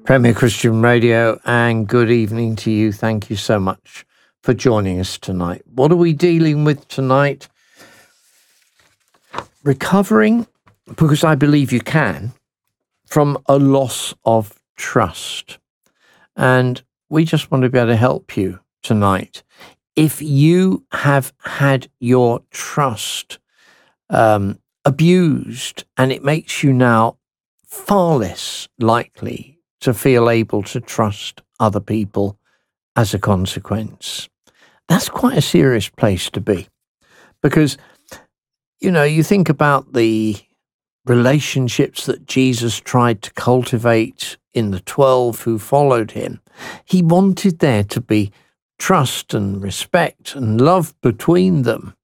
Premier Christian Radio, and good evening to you. Thank you so much for joining us tonight. What are we dealing with tonight? Recovering, because I believe you can, from a loss of trust. And we just want to be able to help you tonight. If you have had your trust abused, and it makes you now far less likely to feel able to trust other people as a consequence, that's quite a serious place to be. Because, you think about the relationships that Jesus tried to cultivate in the 12 who followed him. He wanted there to be trust and respect and love between them.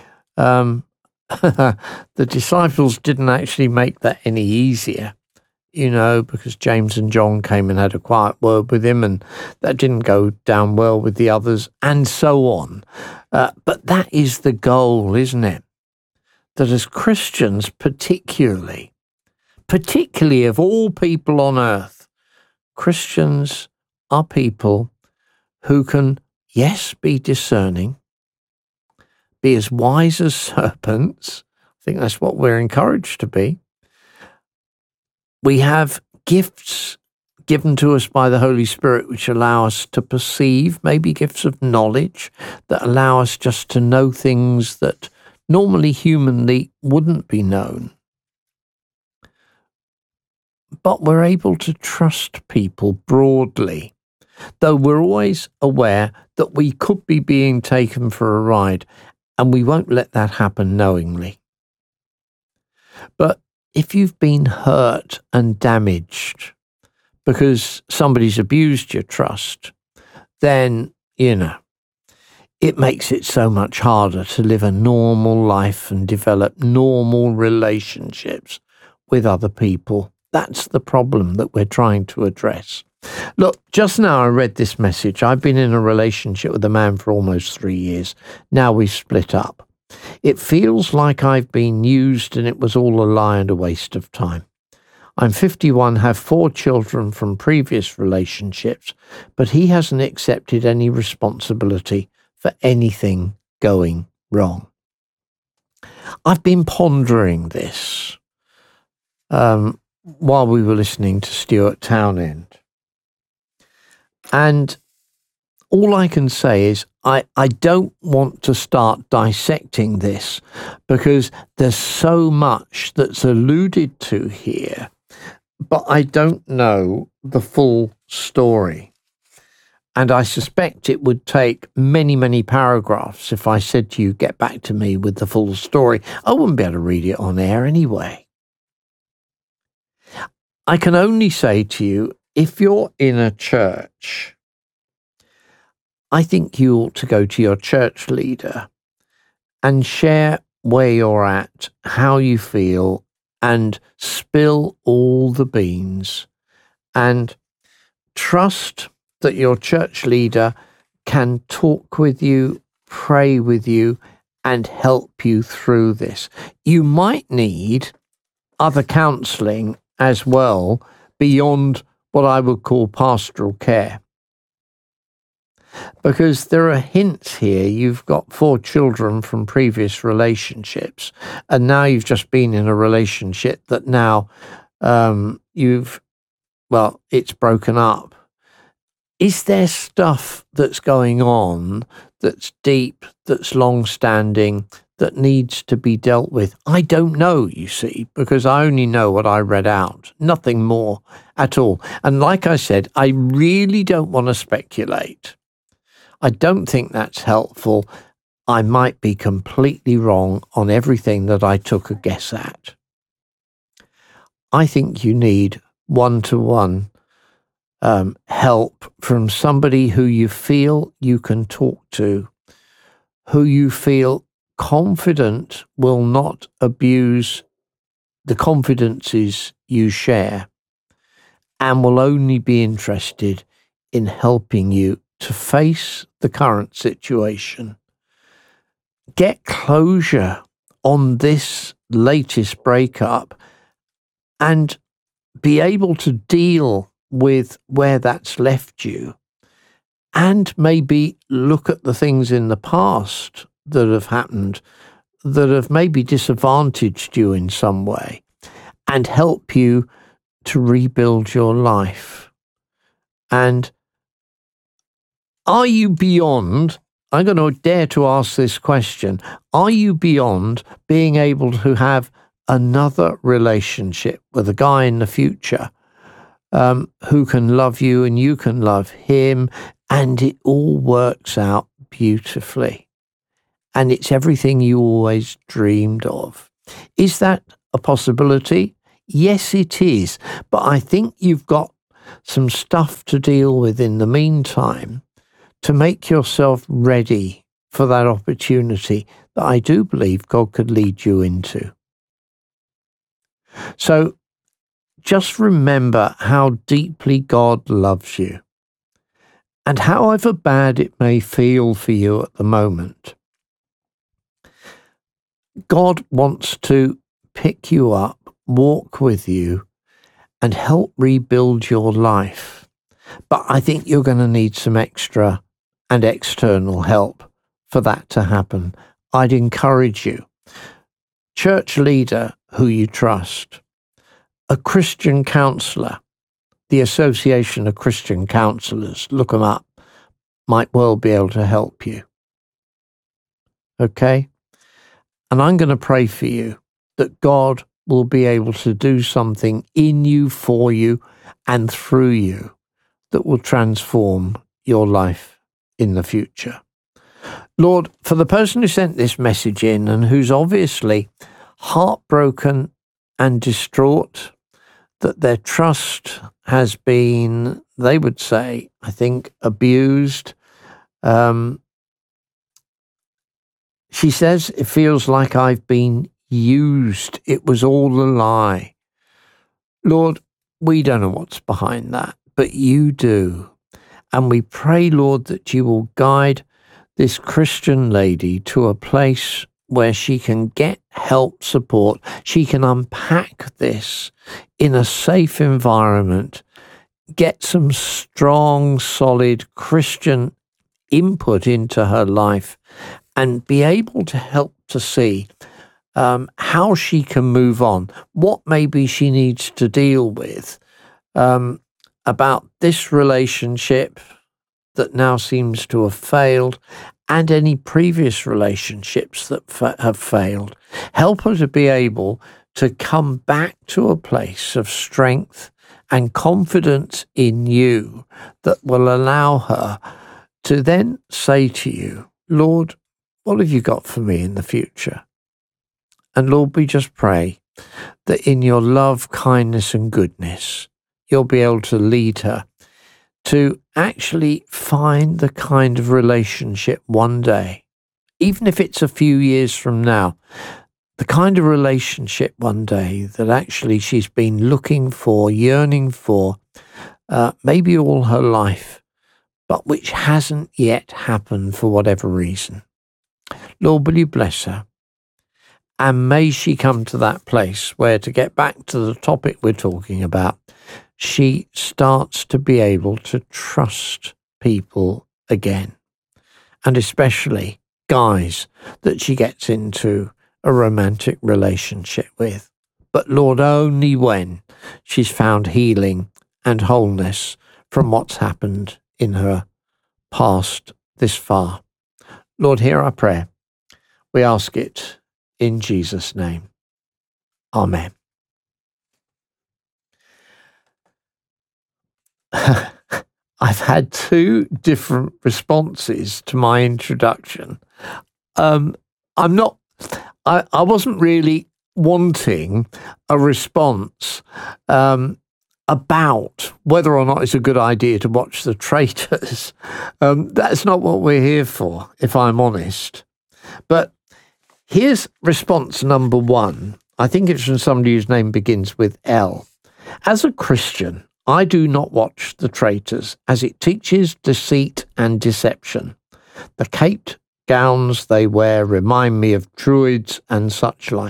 The disciples didn't actually make that any easier, because James and John came and had a quiet word with him, and that didn't go down well with the others, and so on. But that is the goal, isn't it? That as Christians, particularly of all people on earth, Christians are people who can, yes, be discerning, be as wise as serpents. I think that's what we're encouraged to be. We have gifts given to us by the Holy Spirit which allow us to perceive, maybe gifts of knowledge that allow us just to know things that normally humanly wouldn't be known. But we're able to trust people broadly, though we're always aware that we could be being taken for a ride, and we won't let that happen knowingly. But if you've been hurt and damaged because somebody's abused your trust, then, it makes it so much harder to live a normal life and develop normal relationships with other people. That's the problem that we're trying to address. Look, just now I read this message. I've been in a relationship with a man for almost 3 years. Now we've split up. It feels like I've been used and it was all a lie and a waste of time. I'm 51, have 4 children from previous relationships, but he hasn't accepted any responsibility for anything going wrong. I've been pondering this while we were listening to Stuart Townend. And all I can say is I don't want to start dissecting this because there's so much that's alluded to here, but I don't know the full story. And I suspect it would take many, many paragraphs if I said to you, get back to me with the full story. I wouldn't be able to read it on air anyway. I can only say to you, if you're in a church, I think you ought to go to your church leader and share where you're at, how you feel, and spill all the beans, and trust that your church leader can talk with you, pray with you, and help you through this. You might need other counselling as well beyond what I would call pastoral care. Because there are hints here. You've got 4 children from previous relationships, and now you've just been in a relationship that now it's broken up. Is there stuff that's going on that's deep, that's long-standing, that needs to be dealt with? I don't know, you see, because I only know what I read out, nothing more at all. And like I said, I really don't want to speculate. I don't think that's helpful. I might be completely wrong on everything that I took a guess at. I think you need one-to-one help from somebody who you feel you can talk to, who you feel confident will not abuse the confidences you share, and will only be interested in helping you to face the current situation. Get closure on this latest breakup and be able to deal with where that's left you, and maybe look at the things in the past that have happened that have maybe disadvantaged you in some way, and help you to rebuild your life. And are you beyond, I'm going to dare to ask this question, are you beyond being able to have another relationship with a guy in the future who can love you and you can love him, and it all works out beautifully? And it's everything you always dreamed of. Is that a possibility? Yes, it is. But I think you've got some stuff to deal with in the meantime to make yourself ready for that opportunity that I do believe God could lead you into. So just remember how deeply God loves you. And however bad it may feel for you at the moment, God wants to pick you up, walk with you, and help rebuild your life. But I think you're going to need some extra and external help for that to happen. I'd encourage you, church leader who you trust, a Christian counsellor, the Association of Christian Counsellors, look them up, might well be able to help you. Okay? And I'm going to pray for you that God will be able to do something in you, for you, and through you that will transform your life in the future. Lord, for the person who sent this message in and who's obviously heartbroken and distraught, that their trust has been, they would say, I think, abused. She says, it feels like I've been used. It was all a lie. Lord, we don't know what's behind that, but you do. And we pray, Lord, that you will guide this Christian lady to a place where she can get help, support. She can unpack this in a safe environment, get some strong, solid Christian input into her life, and be able to help to see how she can move on, what maybe she needs to deal with about this relationship that now seems to have failed, and any previous relationships that have failed. Help her to be able to come back to a place of strength and confidence in you that will allow her to then say to you, Lord, what have you got for me in the future? And Lord, we just pray that in your love, kindness, and goodness, you'll be able to lead her to actually find the kind of relationship one day, even if it's a few years from now, the kind of relationship one day that actually she's been looking for, yearning for, maybe all her life, but which hasn't yet happened for whatever reason. Lord, will you bless her? And may she come to that place where, to get back to the topic we're talking about, she starts to be able to trust people again. And especially guys that she gets into a romantic relationship with. But Lord, only when she's found healing and wholeness from what's happened in her past this far. Lord, hear our prayer. We ask it in Jesus' name. Amen. I've had two different responses to my introduction. I wasn't really wanting a response about whether or not it's a good idea to watch The Traitors. That's not what we're here for, if I'm honest. But here's response number one. I think it's from somebody whose name begins with L. As a Christian, I do not watch The Traitors, as it teaches deceit and deception. The caped gowns they wear remind me of druids and such like.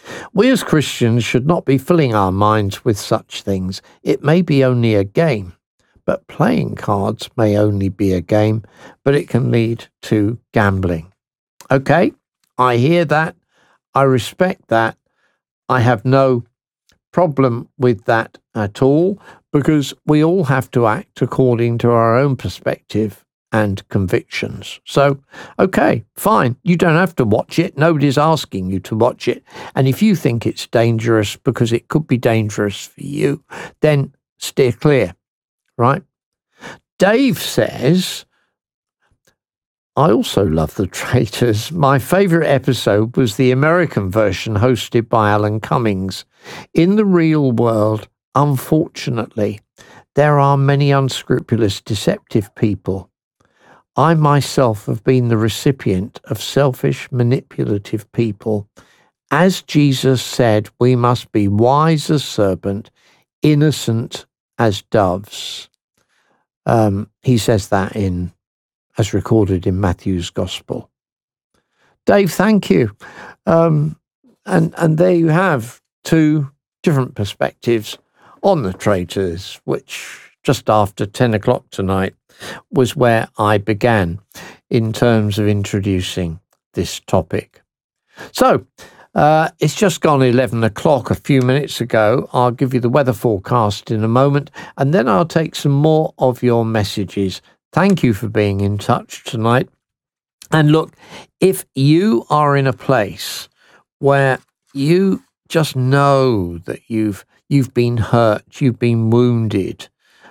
We as Christians should not be filling our minds with such things. It may be only a game, but playing cards may only be a game, but it can lead to gambling. Okay, I hear that. I respect that. I have no problem with that at all, because we all have to act according to our own perspective and convictions. So, okay, fine. You don't have to watch it. Nobody's asking you to watch it. And if you think it's dangerous because it could be dangerous for you, then steer clear, right? Dave says, I also love The Traitors. My favourite episode was the American version hosted by Alan Cummings. In the real world, unfortunately, there are many unscrupulous, deceptive people. I myself have been the recipient of selfish, manipulative people. As Jesus said, we must be wise as serpent, innocent as doves. He says that as recorded in Matthew's Gospel. Dave, thank you. And there you have two different perspectives on The Traitors, which just after 10 o'clock tonight was where I began in terms of introducing this topic. So, it's just gone 11 o'clock a few minutes ago. I'll give you the weather forecast in a moment, and then I'll take some more of your messages. Thank you for being in touch tonight. And look, if you are in a place where you just know that you've been hurt, you've been wounded,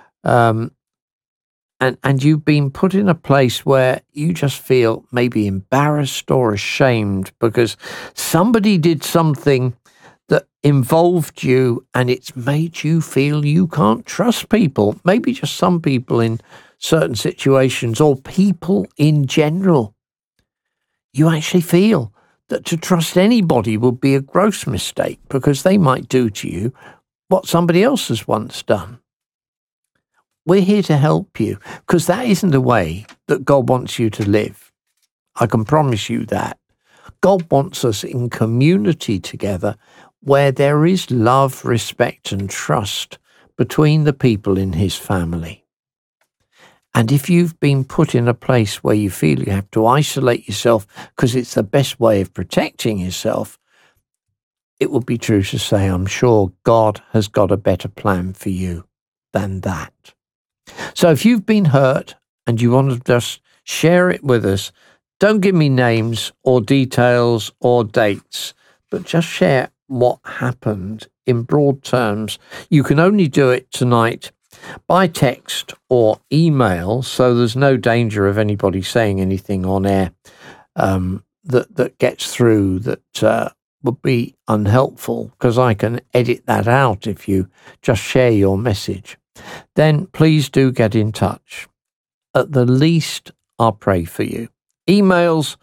and you've been put in a place where you just feel maybe embarrassed or ashamed because somebody did something that involved you and it's made you feel you can't trust people, maybe just some people in certain situations or people in general. You actually feel that to trust anybody would be a gross mistake because they might do to you what somebody else has once done. We're here to help you because that isn't the way that God wants you to live. I can promise you that. God wants us in community together where there is love, respect, and trust between the people in his family. And if you've been put in a place where you feel you have to isolate yourself because it's the best way of protecting yourself, it would be true to say, I'm sure God has got a better plan for you than that. So if you've been hurt and you want to just share it with us, don't give me names or details or dates, but just share what happened in broad terms. You can only do it tonight by text or email, so there's no danger of anybody saying anything on air that gets through that would be unhelpful, because I can edit that out if you just share your message. Then please do get in touch. At the least, I'll pray for you. Emails,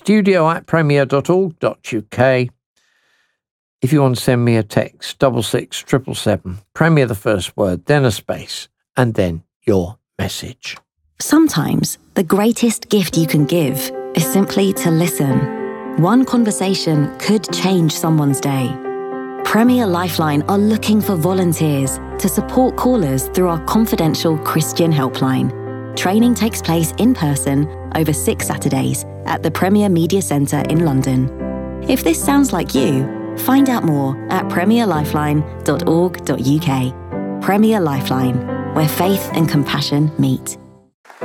studio@premier.org.uk. If you want to send me a text, 66777, Premier the first word, then a space, and then your message. Sometimes the greatest gift you can give is simply to listen. One conversation could change someone's day. Premier Lifeline are looking for volunteers to support callers through our confidential Christian helpline. Training takes place in person over 6 Saturdays at the Premier Media Centre in London. If this sounds like you, find out more at premierlifeline.org.uk. Premier Lifeline, where faith and compassion meet.